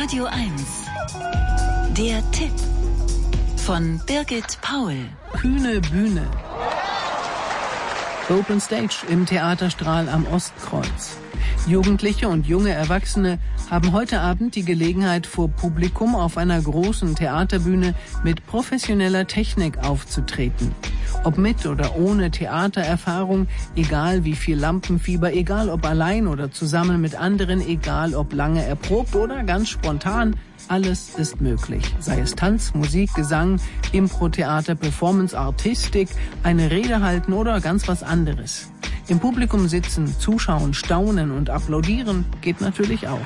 Radio 1. Der Tipp von Birgit Paul. Kühne Bühne. Open Stage im Theaterstrahl am Ostkreuz. Jugendliche und junge Erwachsene haben heute Abend die Gelegenheit, vor Publikum auf einer großen Theaterbühne mit professioneller Technik aufzutreten. Ob mit oder ohne Theatererfahrung, egal wie viel Lampenfieber, egal ob allein oder zusammen mit anderen, egal ob lange erprobt oder ganz spontan, alles ist möglich. Sei es Tanz, Musik, Gesang, Impro-Theater, Performance, Artistik, eine Rede halten oder ganz was anderes. Im Publikum sitzen, zuschauen, staunen und applaudieren geht natürlich auch.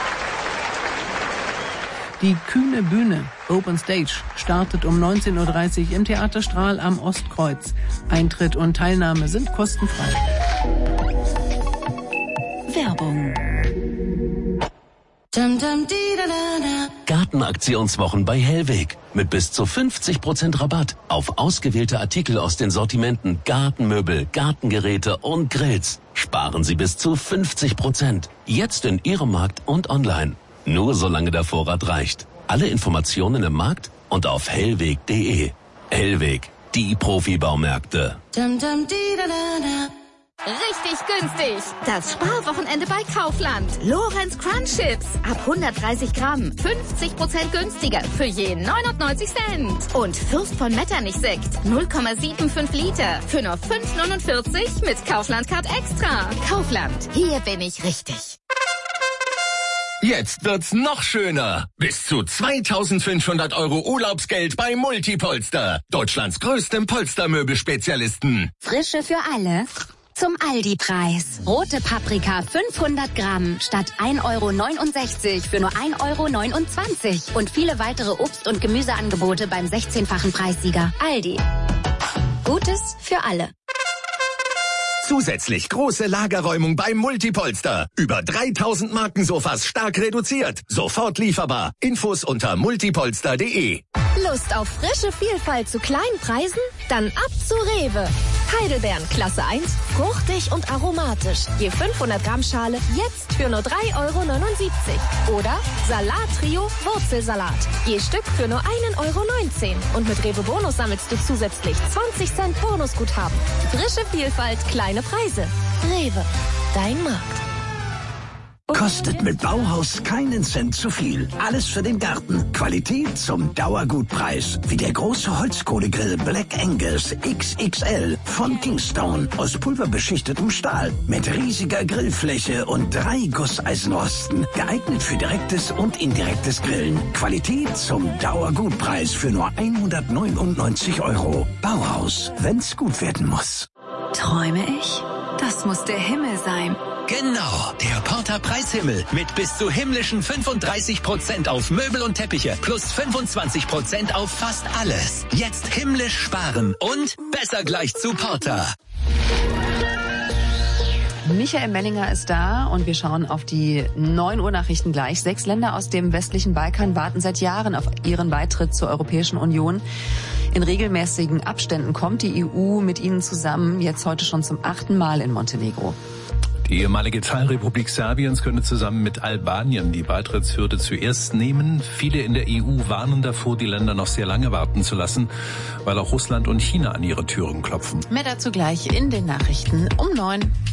Die Kühne Bühne, Open Stage, startet um 19.30 Uhr im Theaterstrahl am Ostkreuz. Eintritt und Teilnahme sind kostenfrei. Werbung. Gartenaktionswochen bei Hellweg. Mit bis zu 50% Rabatt auf ausgewählte Artikel aus den Sortimenten Gartenmöbel, Gartengeräte und Grills. Sparen Sie bis zu 50%. Jetzt in Ihrem Markt und online. Nur solange der Vorrat reicht. Alle Informationen im Markt und auf hellweg.de. Hellweg, die Profibaumärkte. Richtig günstig. Das Sparwochenende bei Kaufland. Lorenz Crunch Chips. Ab 130 Gramm. 50% günstiger für je 99 Cent. Und Fürst von Metternich Sekt. 0,75 Liter. Für nur 5,49 mit Kaufland Card Extra. Kaufland. Hier bin ich richtig. Jetzt wird's noch schöner. Bis zu 2.500 € Urlaubsgeld bei Multipolster. Deutschlands größtem Polstermöbelspezialisten. Frische für alle. Zum Aldi-Preis. Rote Paprika 500 Gramm statt 1,69 € für nur 1,29 €. Und viele weitere Obst- und Gemüseangebote beim 16-fachen Preissieger. Aldi. Gutes für alle. Zusätzlich große Lagerräumung beim Multipolster. Über 3.000 Markensofas stark reduziert. Sofort lieferbar. Infos unter multipolster.de. Lust auf frische Vielfalt zu kleinen Preisen? Dann ab zu Rewe. Heidelbeeren Klasse 1, fruchtig und aromatisch. Je 500 Gramm Schale jetzt für nur 3,79 €. Oder Salat-Trio Wurzelsalat. Je Stück für nur 1,19 €. Und mit Rewe Bonus sammelst du zusätzlich 20 Cent Bonusguthaben. Frische Vielfalt, kleine Preise. Rewe, dein Markt. Kostet mit Bauhaus keinen Cent zu viel. Alles für den Garten. Qualität zum Dauergutpreis. Wie der große Holzkohlegrill Black Angus XXL von Kingstone aus pulverbeschichtetem Stahl. Mit riesiger Grillfläche und 3 Gusseisenrosten. Geeignet für direktes und indirektes Grillen. Qualität zum Dauergutpreis für nur 199 €. Bauhaus, wenn's gut werden muss. Träume ich? Das muss der Himmel sein. Genau, der Porter Preishimmel mit bis zu himmlischen 35% auf Möbel und Teppiche plus 25% auf fast alles. Jetzt himmlisch sparen und besser gleich zu Porter. Michael Mellinger ist da und wir schauen auf die 9 Uhr Nachrichten gleich. 6 Länder aus dem westlichen Balkan warten seit Jahren auf ihren Beitritt zur Europäischen Union. In regelmäßigen Abständen kommt die EU mit ihnen zusammen, jetzt heute schon zum 8. Mal in Montenegro. Die ehemalige Teilrepublik Serbiens könnte zusammen mit Albanien die Beitrittshürde zuerst nehmen. Viele in der EU warnen davor, die Länder noch sehr lange warten zu lassen, weil auch Russland und China an ihre Türen klopfen. Mehr dazu gleich in den Nachrichten um 9.